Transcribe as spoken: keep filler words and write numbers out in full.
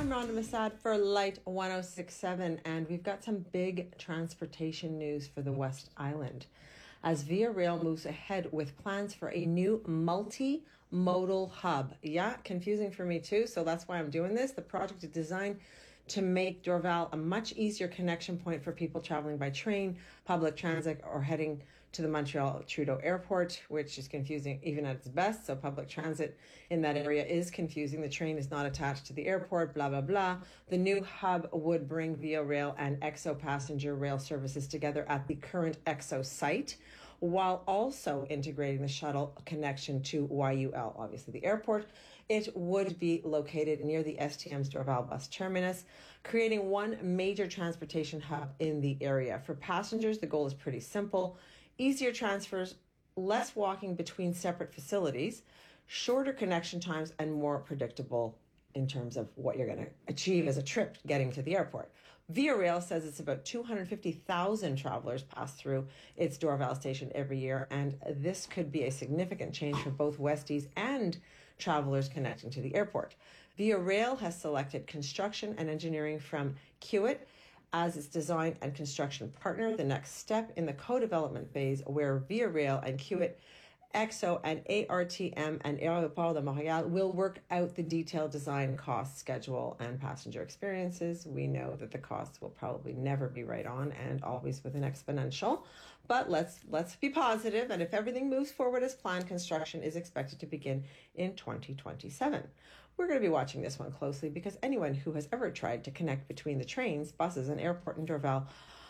I'm Rhonda Massad for Light one oh six point seven, and we've got some big transportation news for the West Island as Via Rail moves ahead with plans for a new multi-modal hub. Yeah, confusing for me too, so that's why I'm doing this. The project is designed to make Dorval a much easier connection point for people traveling by train, public transit, or heading to the Montreal Trudeau Airport, which is confusing even at its best. So public transit in that area is confusing. The train is not attached to the airport, blah, blah, blah. The new hub would bring Via Rail and Exo passenger rail services together at the current Exo site, while also integrating the shuttle connection to Y U L, obviously the airport. It would be located near the S T M's Dorval bus terminus, creating one major transportation hub in the area. For passengers, the goal is pretty simple: easier transfers, less walking between separate facilities, shorter connection times, and more predictable in terms of what you're going to achieve as a trip getting to the airport. Via Rail says it's about two hundred fifty thousand travelers pass through its Dorval station every year, and this could be a significant change for both Westies and travelers connecting to the airport. Via Rail has selected construction and engineering from Kiewit as its design and construction partner, the next step in the co-development phase where Via Rail and Kiewit, Exo, and A R T M and Aéroport de Montréal will work out the detailed design, cost, schedule, and passenger experiences. We know that the costs will probably never be right on and always with an exponential. But let's let's be positive, and if everything moves forward as planned, construction is expected to begin in twenty twenty-seven. We're going to be watching this one closely because anyone who has ever tried to connect between the trains, buses, and airport in Dorval